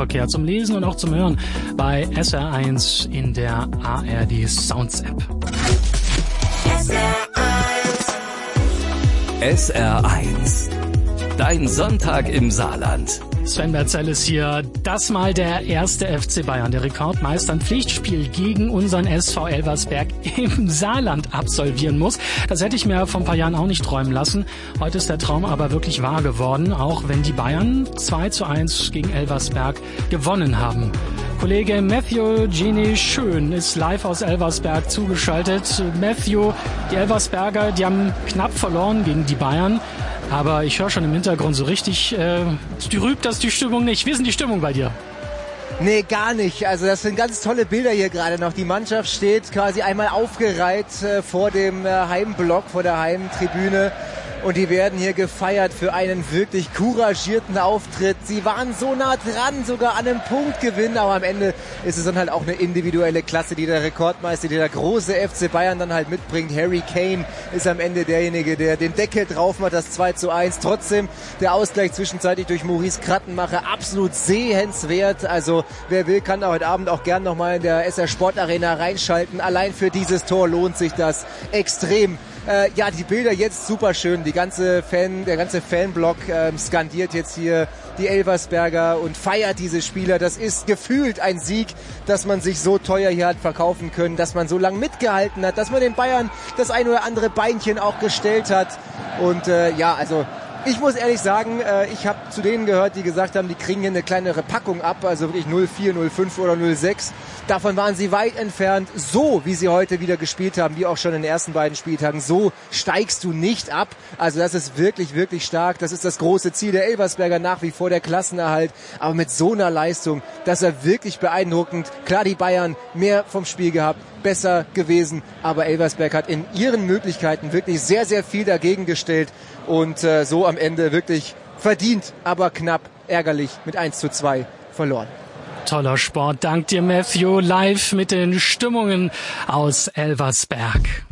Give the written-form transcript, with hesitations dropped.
Schriftverkehr zum Lesen und auch zum Hören bei SR1 in der ARD Sounds App. SR1. Dein Sonntag im Saarland. Sven Berzel ist hier. Das mal der erste FC Bayern, der Rekordmeister, ein Pflichtspiel gegen unseren SV Elversberg im Saarland absolvieren muss. Das hätte ich mir vor ein paar Jahren auch nicht träumen lassen. Heute ist der Traum aber wirklich wahr geworden, auch wenn die Bayern 2:1 gegen Elversberg gewonnen haben. Kollege Matthew Genie Schön ist live aus Elversberg zugeschaltet. Matthew, die Elversberger, die haben knapp verloren gegen die Bayern. Aber ich höre schon im Hintergrund so richtig, trübt das die Stimmung nicht. Wie ist denn die Stimmung bei dir? Nee, gar nicht. Also das sind ganz tolle Bilder hier gerade noch. Die Mannschaft steht quasi einmal aufgereiht vor dem Heimblock, vor der Heimtribüne. Und die werden hier gefeiert für einen wirklich couragierten Auftritt. Sie waren so nah dran, sogar an einem Punktgewinn. Aber am Ende ist es dann halt auch eine individuelle Klasse, die der Rekordmeister, die der große FC Bayern dann halt mitbringt. Harry Kane ist am Ende derjenige, der den Deckel drauf macht, das 2:1. Trotzdem der Ausgleich zwischenzeitlich durch Maurice Krattenmacher absolut sehenswert. Also wer will, kann heute Abend auch gern nochmal in der SR Sportarena reinschalten. Allein für dieses Tor lohnt sich das extrem. Ja, die Bilder jetzt super schön. Der ganze Fanblock skandiert jetzt hier die Elversberger und feiert diese Spieler. Das ist gefühlt ein Sieg, dass man sich so teuer hier hat verkaufen können, dass man so lange mitgehalten hat, dass man den Bayern das ein oder andere Beinchen auch gestellt hat. Und ja, also ich muss ehrlich sagen, ich habe zu denen gehört, die gesagt haben, die kriegen hier eine kleinere Packung ab, also wirklich 0,4, 0,5 oder 0,6. Davon waren sie weit entfernt. So, wie sie heute wieder gespielt haben, wie auch schon in den ersten beiden Spieltagen, so steigst du nicht ab. Also das ist wirklich, wirklich stark. Das ist das große Ziel der Elversberger, nach wie vor der Klassenerhalt. Aber mit so einer Leistung, das ist wirklich beeindruckend. Klar, die Bayern mehr vom Spiel gehabt, besser gewesen. Aber Elversberg hat in ihren Möglichkeiten wirklich sehr, sehr viel dagegen gestellt. Und so am Ende wirklich verdient, aber knapp, ärgerlich mit 1:2 verloren. Toller Sport. Dank dir, Matthew. Live mit den Stimmungen aus Elversberg.